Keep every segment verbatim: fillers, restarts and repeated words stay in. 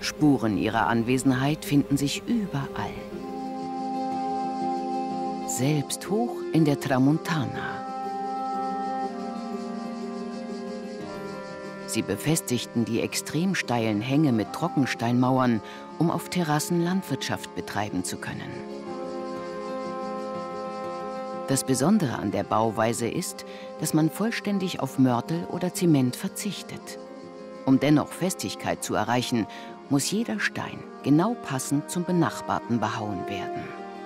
Spuren ihrer Anwesenheit finden sich überall. Selbst hoch in der Tramontana. Sie befestigten die extrem steilen Hänge mit Trockensteinmauern, um auf Terrassen Landwirtschaft betreiben zu können. Das Besondere an der Bauweise ist, dass man vollständig auf Mörtel oder Zement verzichtet. Um dennoch Festigkeit zu erreichen, muss jeder Stein genau passend zum benachbarten behauen werden.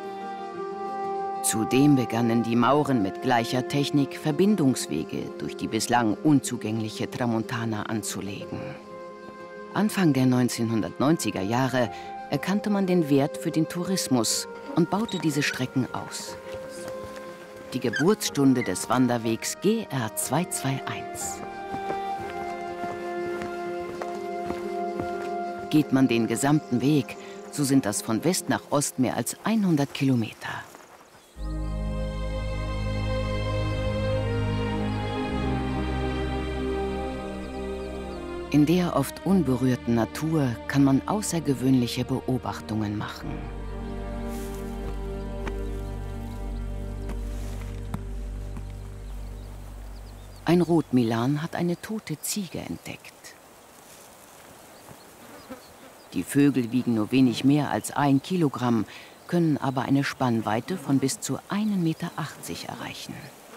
Zudem begannen die Mauren mit gleicher Technik Verbindungswege durch die bislang unzugängliche Tramontana anzulegen. Anfang der neunzehnhundertneunziger Jahre erkannte man den Wert für den Tourismus und baute diese Strecken aus. Die Geburtsstunde des Wanderwegs G R zweihunderteinundzwanzig. Geht man den gesamten Weg, so sind das von West nach Ost mehr als hundert Kilometer. In der oft unberührten Natur kann man außergewöhnliche Beobachtungen machen. Ein Rotmilan hat eine tote Ziege entdeckt. Die Vögel wiegen nur wenig mehr als ein Kilogramm, können aber eine Spannweite von bis zu ein Meter achtzig erreichen.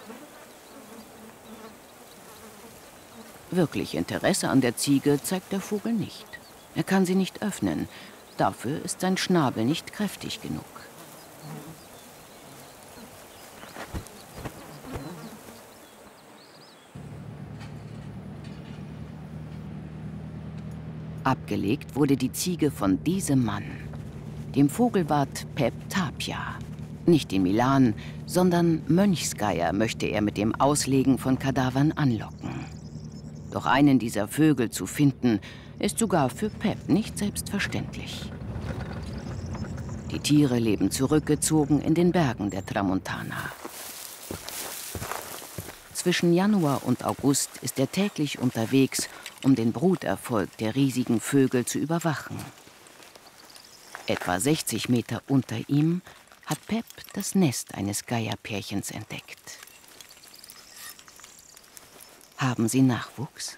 Wirklich Interesse an der Ziege zeigt der Vogel nicht. Er kann sie nicht öffnen. Dafür ist sein Schnabel nicht kräftig genug. Abgelegt wurde die Ziege von diesem Mann, dem Vogelwart Pep Tapia. Nicht den Milan, sondern Mönchsgeier möchte er mit dem Auslegen von Kadavern anlocken. Doch einen dieser Vögel zu finden, ist sogar für Pep nicht selbstverständlich. Die Tiere leben zurückgezogen in den Bergen der Tramontana. Zwischen Januar und August ist er täglich unterwegs, um den Bruterfolg der riesigen Vögel zu überwachen. Etwa sechzig Meter unter ihm hat Pep das Nest eines Geierpärchens entdeckt. Haben sie Nachwuchs?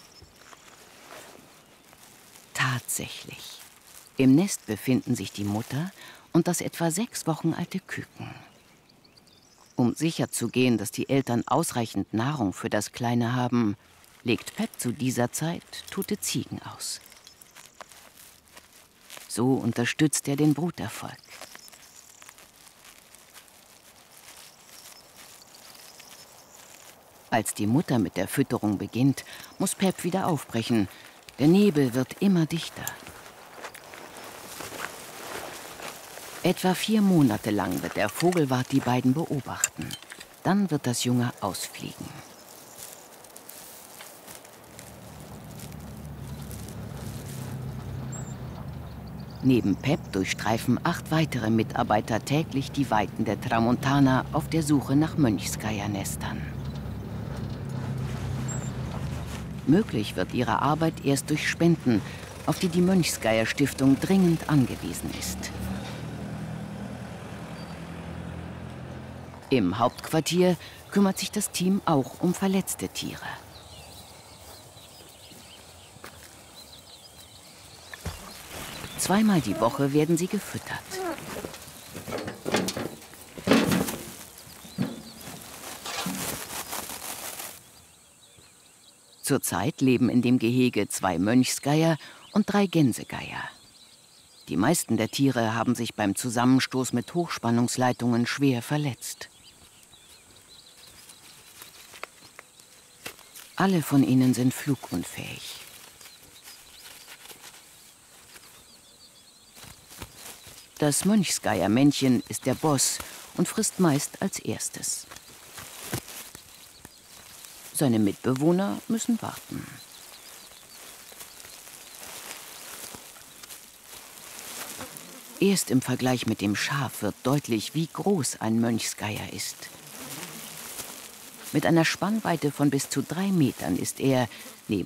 Tatsächlich. Im Nest befinden sich die Mutter und das etwa sechs Wochen alte Küken. Um sicherzugehen, dass die Eltern ausreichend Nahrung für das Kleine haben, legt Pep zu dieser Zeit tote Ziegen aus. So unterstützt er den Bruterfolg. Als die Mutter mit der Fütterung beginnt, muss Pep wieder aufbrechen. Der Nebel wird immer dichter. Etwa vier Monate lang wird der Vogelwart die beiden beobachten. Dann wird das Junge ausfliegen. Neben Pep durchstreifen acht weitere Mitarbeiter täglich die Weiten der Tramontana auf der Suche nach Mönchsgeiernestern. Möglich wird ihre Arbeit erst durch Spenden, auf die die Mönchsgeier-Stiftung dringend angewiesen ist. Im Hauptquartier kümmert sich das Team auch um verletzte Tiere. Zweimal die Woche werden sie gefüttert. Zurzeit leben in dem Gehege zwei Mönchsgeier und drei Gänsegeier. Die meisten der Tiere haben sich beim Zusammenstoß mit Hochspannungsleitungen schwer verletzt. Alle von ihnen sind flugunfähig. Das Mönchsgeiermännchen ist der Boss und frisst meist als erstes. Seine Mitbewohner müssen warten. Erst im Vergleich mit dem Schaf wird deutlich, wie groß ein Mönchsgeier ist. Mit einer Spannweite von bis zu drei Metern ist er, neben